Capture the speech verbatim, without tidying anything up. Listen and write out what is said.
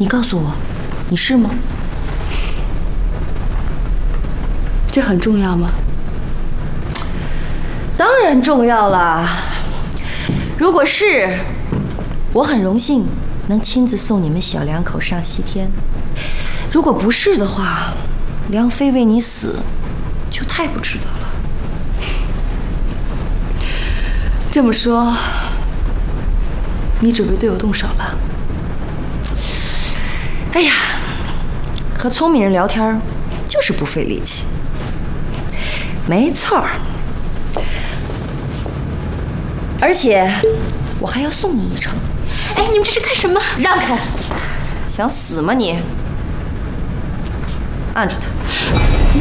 你告诉我，你是吗？ 这很重要吗？ 当然重要啦。如果是，我很荣幸能亲自送你们小两口上西天；如果不是的话，梁妃为你死，就太不值得了。 这么说，你准备对我动手了？ 哎呀，和聪明人聊天就是不费力气。没错儿，而且我还要送你一程。 哎，你们这是干什么？ 让开！想死吗你？按着他。